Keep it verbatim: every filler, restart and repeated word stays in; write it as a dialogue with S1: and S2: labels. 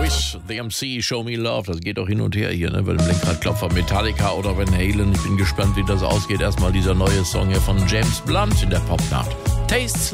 S1: Boys, The M C, Show Me Love. Das geht auch hin und her hier, ne? Weil im Lenkradklopfer Metallica oder Van Halen. Ich bin gespannt, wie das ausgeht. Erstmal dieser neue Song hier von James Blunt in der Popnacht. Tastes